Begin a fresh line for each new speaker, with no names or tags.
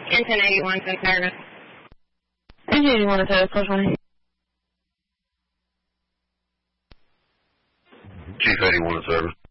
Engine 81's in service.
Engine 81 in service, close one.
Chief 81 in service.